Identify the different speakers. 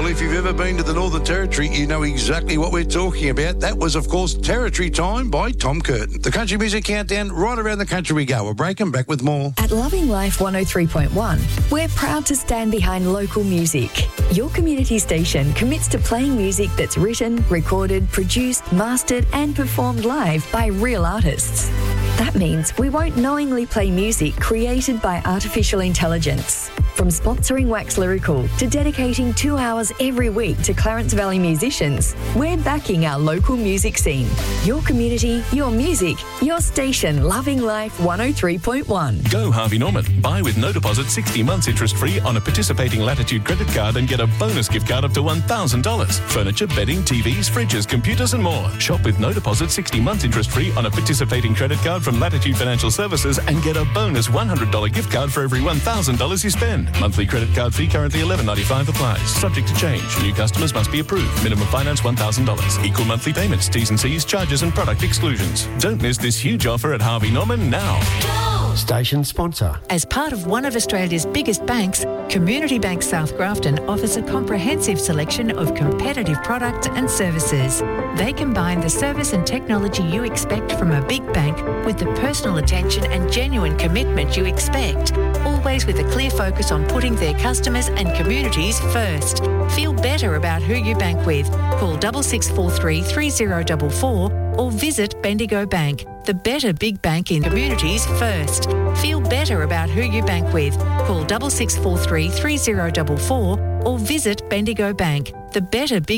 Speaker 1: if you've ever been to the Northern Territory, you know exactly what we're talking about. That was, of course, Territory Time by Tom Curtin. The Country Music Countdown, right around the country we go. We'll break and back with more.
Speaker 2: At Loving Life 103.1, we're proud to stand behind local music. Your community station commits to playing music that's written, recorded, produced, mastered and performed live by real artists. That means we won't knowingly play music created by artificial intelligence. From sponsoring Wax Lyrical to dedicating 2 hours every week to Clarence Valley musicians, we're backing our local music scene. Your community, your music, your station, Loving Life 103.1.
Speaker 3: Go Harvey Norman. Buy with no deposit 60 months interest-free on a participating Latitude credit card and get a bonus gift card up to $1,000. Furniture, bedding, TVs, fridges, computers and more. Shop with no deposit 60 months interest-free on a participating credit card from Latitude Financial Services and get a bonus $100 gift card for every $1,000 you spend. Monthly credit card fee currently $11.95 applies. Subject to change. New customers must be approved. Minimum finance $1,000. Equal monthly payments. T's and C's, charges and product exclusions. Don't miss this huge offer at Harvey Norman now.
Speaker 4: Station sponsor.
Speaker 5: As part of one of Australia's biggest banks, Community Bank South Grafton offers a comprehensive selection of competitive products and services. They combine the service and technology you expect from a big bank with the personal attention and genuine commitment you expect, always with a clear focus on putting their customers and communities first. Feel better about who you bank with. Call 6643 3044 or visit Bendigo Bank, the better big bank in communities first. Feel better about who you bank with. Call 6643 3044 or visit Bendigo Bank, the better big